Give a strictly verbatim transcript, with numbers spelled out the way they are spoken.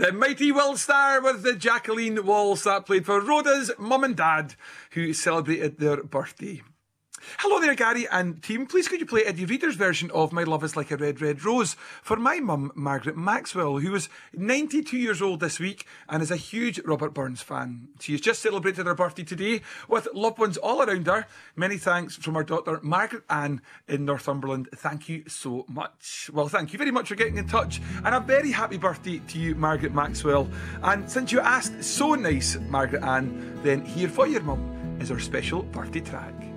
The mighty Will Star with the Jacqueline Walls that played for Rhoda's mum and dad, who celebrated their birthday. Hello there, Gary and team. Please could you play Eddie Reader's version of My Love Is Like a Red, Red Rose for my mum, Margaret Maxwell, who was ninety-two years old this week and is a huge Robert Burns fan. She has just celebrated her birthday today with loved ones all around her. Many thanks from our daughter, Margaret Ann in Northumberland. Thank you so much. Well, thank you very much for getting in touch, and a very happy birthday to you, Margaret Maxwell. And since you asked so nice, Margaret Ann, then here for your mum is our special birthday track.